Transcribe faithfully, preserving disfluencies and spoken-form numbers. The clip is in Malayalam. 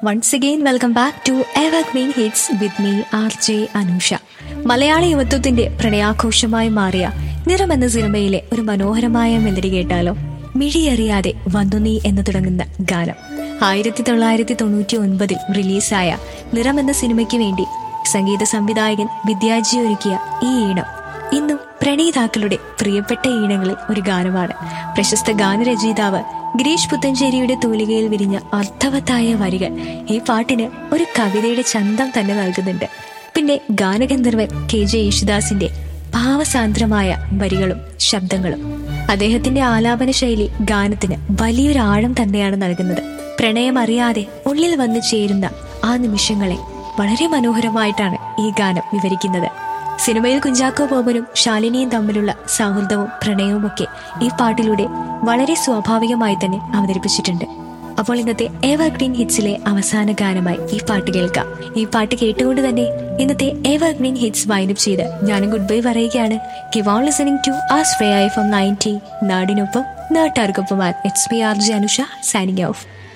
Once again welcome back to evergreen hits with me R J Anusha. മലയാള യുവത്വത്തിന്റെ പ്രണയാഘോഷമായി മാറിയ നിറം എന്ന സിനിമയിലെ ഒരു മനോഹരമായ മെലഡി കേട്ടാലോ? മിഴിയറിയാതെ വന്നു നീ എന്ന് തുടങ്ങുന്ന ഗാനം ആയിരത്തി തൊള്ളായിരത്തി തൊണ്ണൂറ്റി ഒൻപതിൽ റിലീസായ നിറം എന്ന സിനിമയ്ക്ക് വേണ്ടി സംഗീത സംവിധായകൻ വിദ്യാജി ഒരുക്കിയ ഈ ഈണം ഇന്നും പ്രണയിതാക്കളുടെ പ്രിയപ്പെട്ട ഈണങ്ങളിൽ ഒരു ഗാനമാണ്. പ്രശസ്ത ഗാനരചയിതാവ് ഗിരീഷ് പുത്തഞ്ചേരിയുടെ തൂലികയിൽ വിരിഞ്ഞ അർത്ഥവത്തായ വരികൾ ഈ പാട്ടിന് ഒരു കവിതയുടെ ചന്തം തന്നെ നൽകുന്നുണ്ട്. പിന്നെ ഗാനഗന്ധർവൻ കെ ജെ യേശുദാസിന്റെ ഭാവസാന്ദ്രമായ വരികളും ശബ്ദങ്ങളും അദ്ദേഹത്തിന്റെ ആലാപന ശൈലി ഗാനത്തിന് വലിയൊരു ആഴം തന്നെയാണ് നൽകുന്നത്. പ്രണയം അറിയാതെ ഉള്ളിൽ വന്നു ചേരുന്ന ആ നിമിഷങ്ങളെ വളരെ മനോഹരമായിട്ടാണ് ഈ ഗാനം വിവരിക്കുന്നത്. സിനിമയിൽ കുഞ്ചാക്കോ ബോബനും ശാലിനിയും തമ്മിലുള്ള സൗഹൃദവും പ്രണയവും ഒക്കെ ഈ പാട്ടിലൂടെ വളരെ സ്വാഭാവികമായി തന്നെ അവതരിപ്പിച്ചിട്ടുണ്ട്. അപ്പോൾ ഇന്നത്തെ എവർഗ്രീൻ ഹിറ്റ്സിലെ അവസാന ഗാനമായി ഈ പാട്ട് കേൾക്കാം. ഈ പാട്ട് കേട്ടുകൊണ്ട് തന്നെ ഇന്നത്തെ എവർഗ്രീൻ ഹിറ്റ്സ് വൈൻഡപ്പ് ചെയ്ത് ഞാനും ഗുഡ് ബൈ പറയുകയാണ്. Keep on listening to Ashraya F M ninety, നാടിനൊപ്പം നാട്ടാർക്കൊപ്പം. It's me R J Anusha signing off.